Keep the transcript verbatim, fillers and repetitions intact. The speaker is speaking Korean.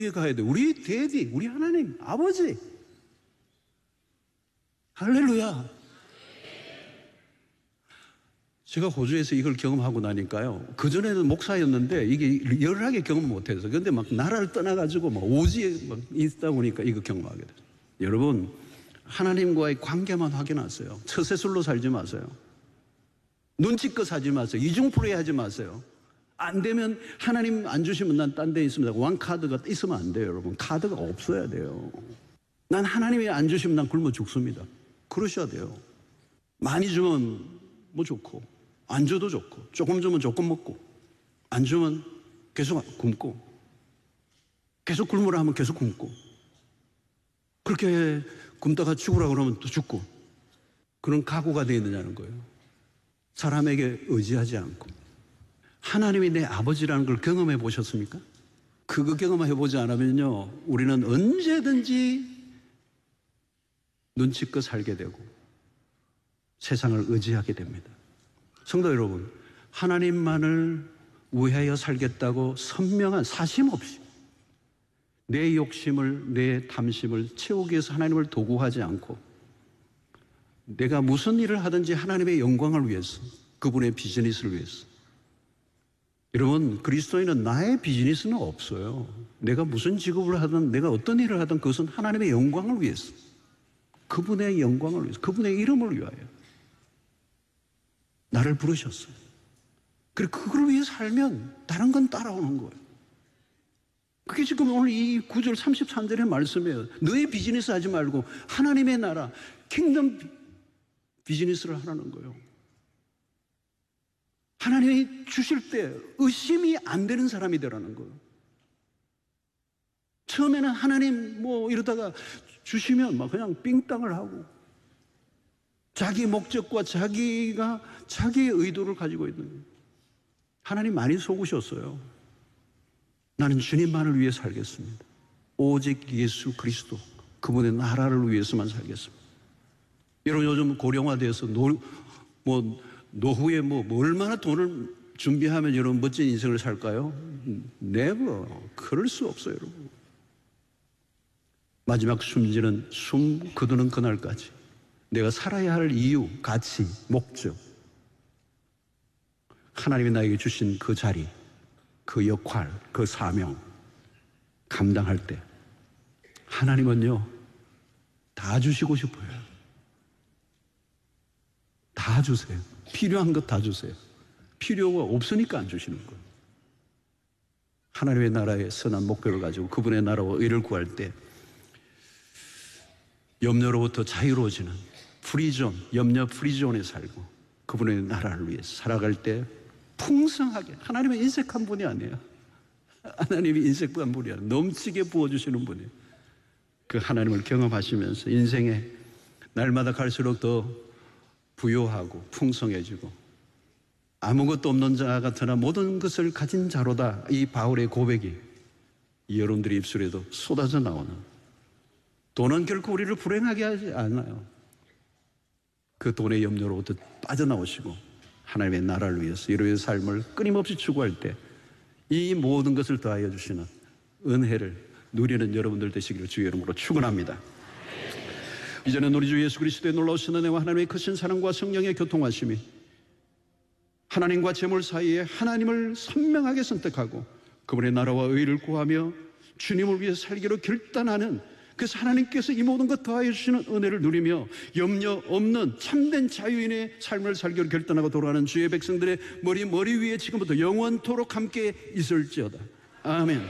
가야 돼. 우리 대디, 우리 하나님 아버지. 할렐루야. 제가 호주에서 이걸 경험하고 나니까요, 그전에는 목사였는데 이게 열하게 경험 못해서, 근데 막 나라를 떠나가지고 막 오지에 막 있다 보니까 이거 경험하게 돼요. 여러분, 하나님과의 관계만 확인하세요. 처세술로 살지 마세요. 눈치껏 하지 마세요. 이중프레이 하지 마세요. 안 되면 하나님 안 주시면 난 딴 데 있습니다. 왕카드가 있으면 안 돼요, 여러분. 카드가 없어야 돼요. 난 하나님이 안 주시면 난 굶어 죽습니다. 그러셔야 돼요. 많이 주면 뭐 좋고, 안 줘도 좋고, 조금 주면 조금 먹고, 안 주면 계속 굶고, 계속 굶으라 하면 계속 굶고, 그렇게 굶다가 죽으라 그러면 또 죽고, 그런 각오가 되어 있느냐는 거예요. 사람에게 의지하지 않고. 하나님이 내 아버지라는 걸 경험해 보셨습니까? 그거 경험해 보지 않으면요, 우리는 언제든지 눈치껏 살게 되고 세상을 의지하게 됩니다. 성도 여러분, 하나님만을 위하여 살겠다고 선명한 사심 없이 내 욕심을, 내 탐심을 채우기 위해서 하나님을 도구하지 않고, 내가 무슨 일을 하든지 하나님의 영광을 위해서, 그분의 비즈니스를 위해서. 여러분, 그리스도인은 나의 비즈니스는 없어요. 내가 무슨 직업을 하든, 내가 어떤 일을 하든 그것은 하나님의 영광을 위해서, 그분의 영광을 위해서, 그분의 이름을 위하여 나를 부르셨어요. 그리고 그걸 위해 살면 다른 건 따라오는 거예요. 그게 지금 오늘 이 구 절 삼십삼 절의 말씀이에요. 너의 비즈니스 하지 말고 하나님의 나라, 킹덤 비즈니스를 하라는 거예요. 하나님이 주실 때 의심이 안 되는 사람이 되라는 거예요. 처음에는 하나님 뭐 이러다가 주시면 막 그냥 삥땅을 하고, 자기 목적과 자기가 자기의 의도를 가지고 있는 거예요. 하나님 많이 속으셨어요. 나는 주님만을 위해 살겠습니다. 오직 예수 그리스도, 그분의 나라를 위해서만 살겠습니다. 여러분, 요즘 고령화돼서 노, 뭐 노후에 뭐, 뭐 얼마나 돈을 준비하면 여러분 멋진 인생을 살까요? never. 그럴 수 없어요, 여러분. 마지막 숨지는 숨 거두는 그날까지 내가 살아야 할 이유, 가치, 목적, 하나님이 나에게 주신 그 자리, 그 역할, 그 사명 감당할 때 하나님은요, 다 주시고 싶어요. 다 주세요. 필요한 것 다 주세요. 필요가 없으니까 안 주시는 거예요. 하나님의 나라의 선한 목표를 가지고 그분의 나라와 의를 구할 때 염려로부터 자유로워지는 프리존, 염려 프리존에 살고 그분의 나라를 위해서 살아갈 때 풍성하게, 하나님은 인색한 분이 아니에요. 하나님이 인색한 분이 아니에요. 넘치게 부어주시는 분이에요. 그 하나님을 경험하시면서 인생에 날마다 갈수록 더 부요하고 풍성해지고, 아무것도 없는 자 같으나 모든 것을 가진 자로다, 이 바울의 고백이 이 여러분들의 입술에도 쏟아져 나오는, 돈은 결코 우리를 불행하게 하지 않아요. 그 돈의 염려로부터 빠져나오시고 하나님의 나라를 위해서 여러분의 삶을 끊임없이 추구할 때 이 모든 것을 더하여 주시는 은혜를 누리는 여러분들 되시기를 주의 이름으로 축원합니다. 이제는 우리 주 예수 그리스도의 놀라우신 은혜와 하나님의 크신 사랑과 성령의 교통하심이 하나님과 재물 사이에 하나님을 선명하게 선택하고 그분의 나라와 의를 구하며 주님을 위해 살기로 결단하는, 그래서 하나님께서 이 모든 것 더하여 주시는 은혜를 누리며 염려 없는 참된 자유인의 삶을 살기로 결단하고 돌아가는 주의 백성들의 머리 머리 위에 지금부터 영원토록 함께 있을지어다. 아멘.